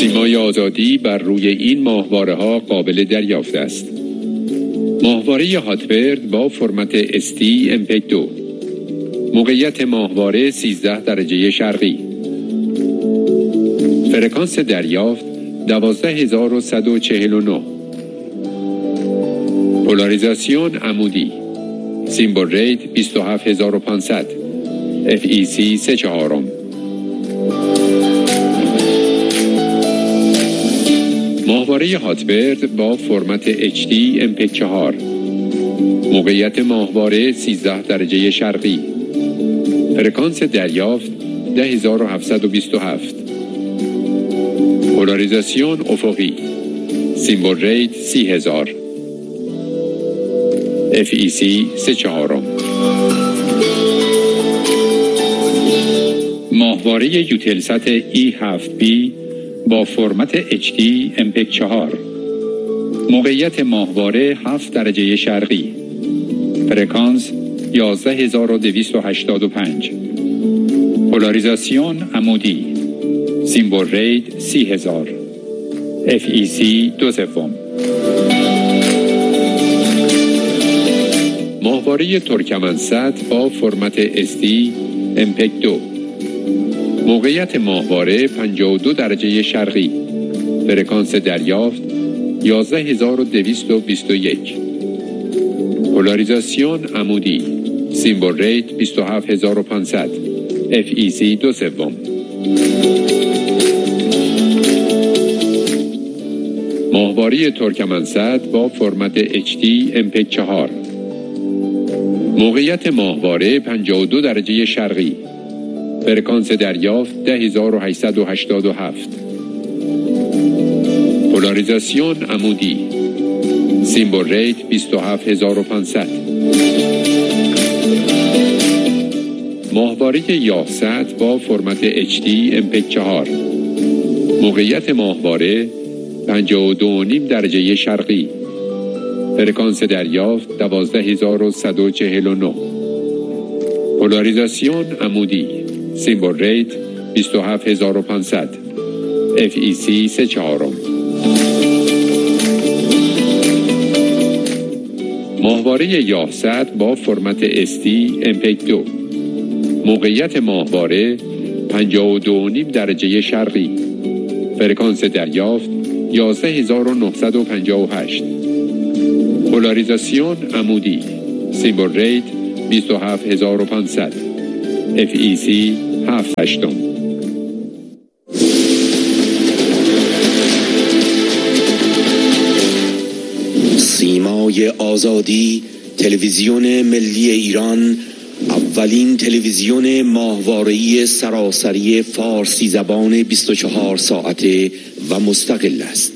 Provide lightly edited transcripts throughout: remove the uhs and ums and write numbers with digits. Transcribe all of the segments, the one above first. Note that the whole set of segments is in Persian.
سیمای آزادی بر روی این ماهواره ها قابل دریافت است. ماهواره هاتبرد با فرمت ST-MPEG-2. موقعیت ماهواره 13 درجه شرقی. فرکانس دریافت 12149. پولاریزاسیون عمودی. سیمبل ریت 27500. FEC 3/4. ماهواره هاتبرد با فرمت HD-MPEG-4. موقعیت ماهواره 13 درجه شرقی. فرکانس دریافت 10727. پولاریزاسیون افقی. سیمبل ریت 30000. FEC 3/4. ماهواره یوتلسات E7B با فرمت HD-MPEG-4. موقعیت ماهواره 7 درجه شرقی. فرکانس 11285. پولاریزاسیون عمودی. سیمبل ریت 30000. FEC 2/3. ماهواره ترکمن‌سات با فرمت SD-MPEG-2. موقعیت ماهواره 52 درجه شرقی. فرکانس دریافت 11221. پولاریزاسیون عمودی. سیمبل ریت 27500. FEC 2/3. ماهواره ترکمن‌سات با فرمت HD-MPEG-4. موقعیت ماهواره 52 درجه شرقی. فرکانس دریافت 10887. پولاریزاسیون عمودی. سیمبل ریت 27500. ماهواره یاه‌سات با فرمت HD-MPEG-4. موقعیت ماهواره 52.5 درجه شرقی. فرکانس دریافت 12149. پولاریزاسیون عمودی. سیمبل ریت 27500. FEC 3/4. ماهواره یاه‌سات با فرمت ST-MPEG-2. موقعیت ماهواره 52.5 درجه شرقی. فرکانس دریافت 11958. پولاریزاسیون عمودی. سیمبل ریت 27500. FEC 7/8. سیمای آزادی، تلویزیون ملی ایران، اولین تلویزیون ماهواره‌ای سراسری فارسی زبان 24 ساعته و مستقل است.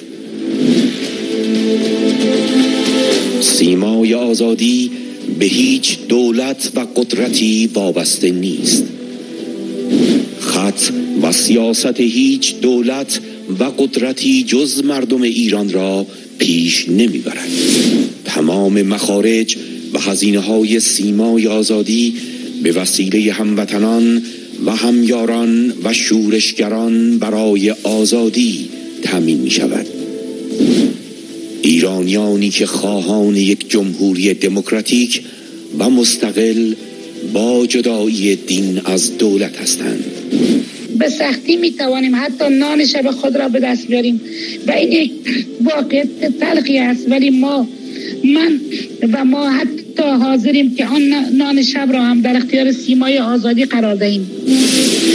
سیمای آزادی به هیچ دولت و قدرتی وابسته نیست. خط و سیاست هیچ دولت و قدرتی جز مردم ایران را پیش نمیبرد. تمام مخارج و هزینه‌های سیمای آزادی به وسیله هموطنان و همیاران و شورشگران برای آزادی تامین می شود. ایرانیانی که خواهان یک جمهوری دموکراتیک و مستقل با جدایی دین از دولت هستند. به سختی می توانیم حتی نان شب خود را به دست بیاریم و این یک واقعیت تلخی است، ولی ما حتی حاضریم که آن نان شب را هم در اختیار سیمای آزادی قرار دهیم.